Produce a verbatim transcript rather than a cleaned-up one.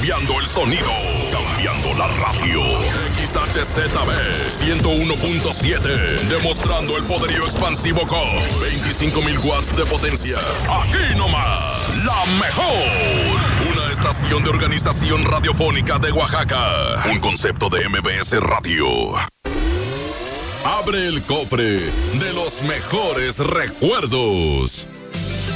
cambiando el sonido, cambiando la radio. X H Z B ciento uno punto siete, demostrando el poderío expansivo con veinticinco mil watts de potencia. Aquí nomás, la mejor. Una estación de Organización Radiofónica de Oaxaca. Un concepto de M B S Radio. Abre el cofre de los mejores recuerdos.